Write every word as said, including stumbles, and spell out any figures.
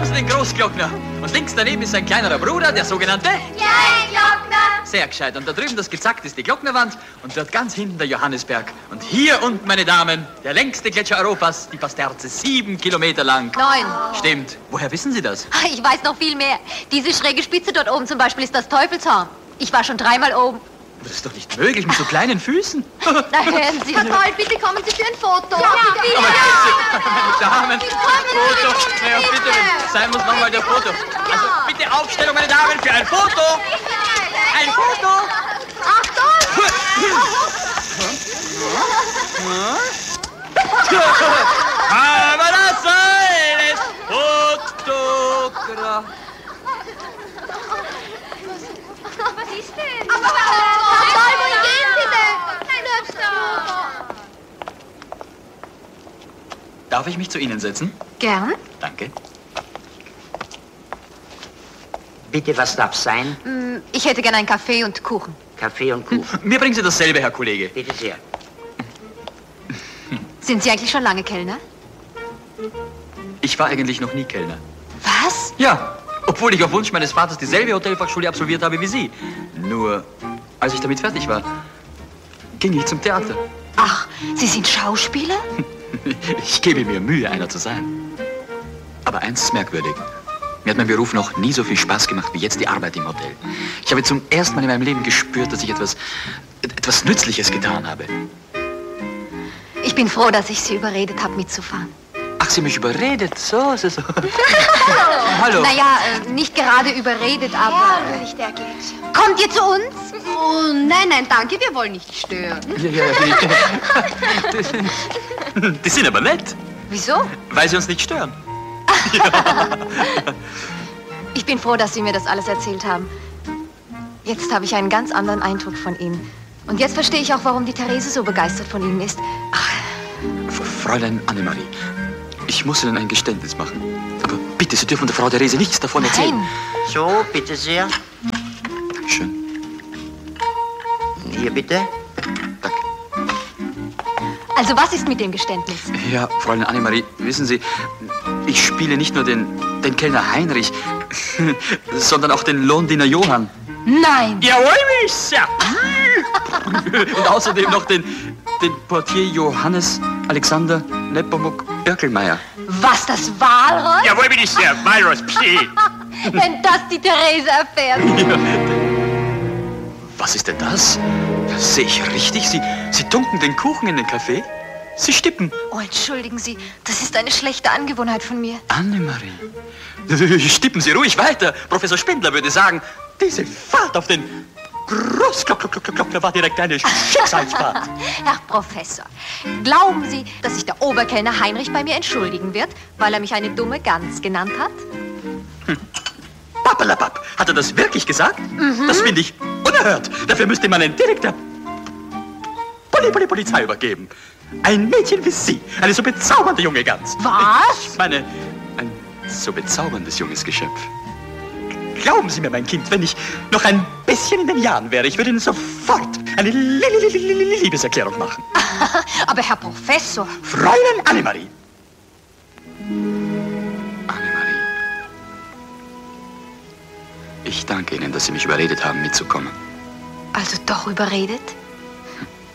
haben Sie den Großglockner. Und links daneben ist sein kleinerer Bruder, der sogenannte Kleinglockner. Sehr gescheit. Und da drüben, das gezackt, ist die Glocknerwand. Und dort ganz hinten der Johannisberg. Und hier unten, meine Damen, der längste Gletscher Europas, die Pasterze, sieben Kilometer lang. Neun. Stimmt. Woher wissen Sie das? Ich weiß noch viel mehr. Diese schräge Spitze dort oben zum Beispiel ist das Teufelshorn. Ich war schon dreimal oben. Aber das ist doch nicht möglich mit so kleinen Füßen. Na, hören Sie. Herr Toll, bitte kommen Sie für ein Foto. Ja, bitte. Aber bitte, meine Damen, Foto. Naja, bitte, sein muss nochmal der Foto. Also bitte Aufstellung, meine Damen, für ein Foto. Ein Foto. Achtung! Aber das soll es Fotograf. Was ist denn? Aber Herr Toll, wohin gehen Sie denn? Darf ich mich zu Ihnen setzen? Gern. Danke. Bitte, was darf's sein? Hm, Ich hätte gern einen Kaffee und Kuchen. Kaffee und Kuchen. Mir bringen Sie dasselbe, Herr Kollege. Bitte sehr. Sind Sie eigentlich schon lange Kellner? Ich war eigentlich noch nie Kellner. Was? Ja, obwohl ich auf Wunsch meines Vaters dieselbe Hotelfachschule absolviert habe wie Sie. Nur, als ich damit fertig war, ging ich zum Theater. Ach, Sie sind Schauspieler? Ich gebe mir Mühe, einer zu sein. Aber eins ist merkwürdig. Mir hat mein Beruf noch nie so viel Spaß gemacht wie jetzt die Arbeit im Hotel. Ich habe zum ersten Mal in meinem Leben gespürt, dass ich etwas, etwas Nützliches getan habe. Ich bin froh, dass ich Sie überredet habe, mitzufahren. Ach, Sie mich überredet? So, so, so. Hallo. Naja, äh, nicht gerade überredet, aber... Herrlich, der geht. Kommt ihr zu uns? Oh, nein, nein, danke, wir wollen nicht stören. Ja, ja, die, die, sind, die sind aber nett, Wieso? weil sie uns nicht stören. Ich bin froh, dass Sie mir das alles erzählt haben. Jetzt habe ich einen ganz anderen Eindruck von Ihnen. Und jetzt verstehe ich auch, warum die Therese so begeistert von Ihnen ist. Ach, Fräulein Annemarie, ich muss Ihnen ein Geständnis machen. Aber bitte, Sie dürfen der Frau Therese nichts davon erzählen. nein. So, bitte sehr. Dankeschön. Hier bitte. Danke. Also was ist mit dem Geständnis? Ja, Fräulein Annemarie, wissen Sie, ich spiele nicht nur den, den Kellner Heinrich, sondern auch den Lohndiener Johann. Nein! Jawohl, Miss! Ja. Und außerdem noch den, den Portier Johannes Alexander Nepomuk Birkelmeier. Was, das Walross? Jawohl, Minister, Walross, Pschi. Wenn das die Therese erfährt. Ja. Was ist denn das? Sehe ich richtig? Sie, Sie tunken den Kuchen in den Kaffee? Sie stippen. Oh, entschuldigen Sie, das ist eine schlechte Angewohnheit von mir. Annemarie, stippen Sie ruhig weiter. Professor Spindler würde sagen, diese Fahrt auf den Großglockner war direkt eine Schicksalsfahrt. Herr Professor, glauben Sie, dass sich der Oberkellner Heinrich bei mir entschuldigen wird, weil er mich eine dumme Gans genannt hat? Pappelapapp, hat er das wirklich gesagt? Mhm. Das finde ich unerhört. Dafür müsste man einen direkt der Poli Poli Polizei übergeben. Ein Mädchen wie Sie, eine so bezaubernde junge Gans. Was? Ich meine, ein so bezauberndes junges Geschöpf. Glauben Sie mir, mein Kind, wenn ich noch ein bisschen in den Jahren wäre, ich würde Ihnen sofort eine Li- Li- Li- Li- Liebeserklärung machen. Aber Herr Professor... Fräulein Annemarie. Annemarie. Ich danke Ihnen, dass Sie mich überredet haben, mitzukommen. Also doch überredet?